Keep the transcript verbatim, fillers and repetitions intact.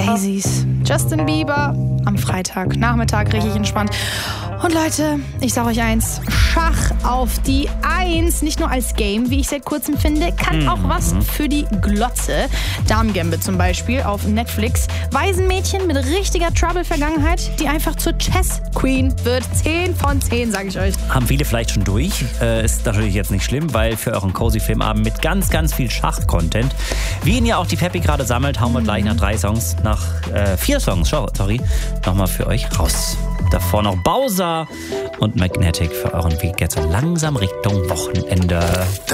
Daisies. Justin Bieber am Freitag, Nachmittag richtig entspannt. Und Leute, ich sag euch eins, Schach auf die Eins, nicht nur als Game, wie ich seit kurzem finde, kann mhm. auch was für die Glotze. Damengambit zum Beispiel auf Netflix. Waisenmädchen mit richtiger Trouble-Vergangenheit, die einfach zur Chess-Queen wird. zehn von zehn, sag ich euch. Haben viele vielleicht schon durch. Äh, ist natürlich jetzt nicht schlimm, weil für euren Cozy-Filmabend mit ganz, ganz viel Schach-Content, wie ihn ja auch die Peppi gerade sammelt, hauen wir mhm. gleich nach drei Songs, nach äh, vier Songs, sorry, nochmal für euch raus. Davor noch Bowser und Magnetic für euren Weg jetzt so langsam Richtung Wochenende.